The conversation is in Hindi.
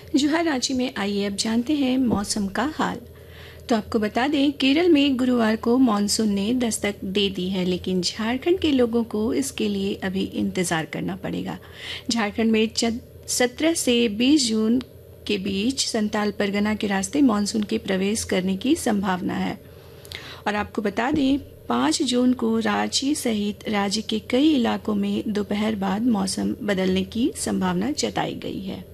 जोहार रांची में आइए अब जानते हैं मौसम का हाल। तो आपको बता दें केरल में गुरुवार को मानसून ने दस्तक दे दी है, लेकिन झारखंड के लोगों को इसके लिए अभी इंतज़ार करना पड़ेगा। झारखंड में 17 से 20 जून के बीच संताल परगना के रास्ते मानसून के प्रवेश करने की संभावना है। और आपको बता दें 5 जून को रांची सहित राज्य के कई इलाकों में दोपहर बाद मौसम बदलने की संभावना जताई गई है।